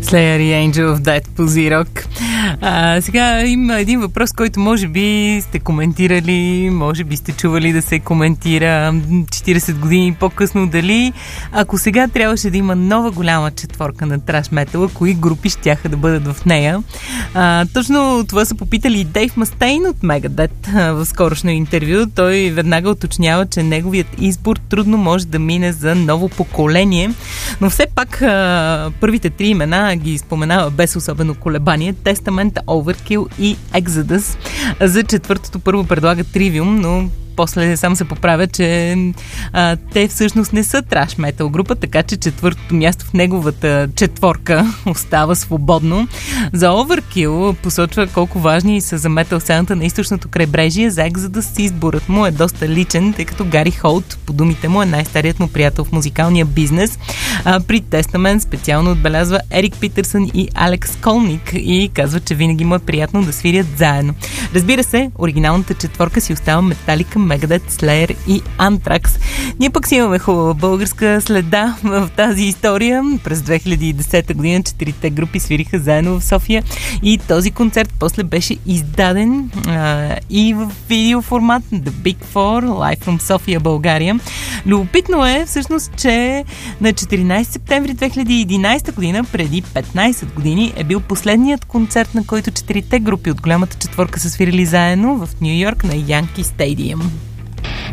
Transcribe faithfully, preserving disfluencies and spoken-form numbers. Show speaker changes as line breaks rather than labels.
Slayer и Angel of Death по Z-Rock. А, сега има един въпрос, който може би сте коментирали, може би сте чували да се коментира четирийсет години по-късно. Дали, ако сега трябваше да има нова голяма четворка на траш метала, кои групи щяха да бъдат в нея? А, точно това са попитали и Дейв Мастейн от Megadeth в скорошно интервю. Той веднага уточнява, че неговият избор трудно може да мине за ново поколение, но все пак а, първите три имена ги споменава без особено колебание: Testament, Overkill и Exodus. За четвъртото първо предлага Trivium, но после сам се поправя, че а, те всъщност не са траш метал група, така че четвъртото място в неговата четворка остава свободно. За Overkill посочва колко важни са за метал сцената на източното крайбрежие. За Exodus изборът му е доста личен, тъй като Гари Холт, по думите му, е най-старият му приятел в музикалния бизнес. А, при Testament специално отбелязва Ерик Питърсън и Алекс Колник и казва, че винаги му е приятно да свирят заедно. Разбира се, оригиналната четворка си остава Metallica, Megadeth, Slayer и Anthrax. Ние пък си имаме хубава българска следа в тази история. През две хиляди и десета година четирите групи свириха заедно в София и този концерт после беше издаден а, и в видеоформат The Big Four, Live from София, България. Любопитно е всъщност, че на четиринайсети септември две хиляди и единайсета година, преди петнайсет години, е бил последният концерт, на който четирите групи от голямата четворка са свирили заедно в Ню Йорк на Янки Стадиум.